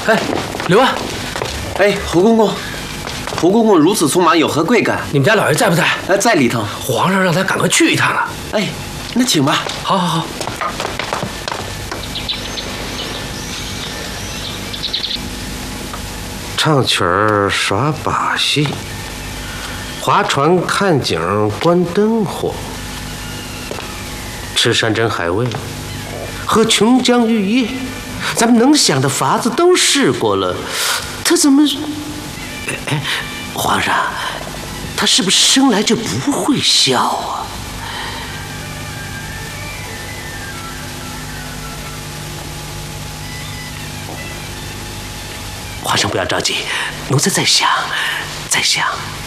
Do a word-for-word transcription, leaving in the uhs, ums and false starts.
哎，刘安， 哎，胡公公，胡公公如此匆忙，有何贵干？ 你们家老爷在不在？ 呃，在里头。 皇上让他赶快去一趟了。 哎，那请吧。 好，好，好。 唱曲儿耍把戏，划船看景观灯火，吃山珍海味，喝琼浆玉液，咱们能想的法子都试过了，他怎么……哎，皇上，他是不是生来就不会笑啊？皇上不要着急，奴才在想，在想。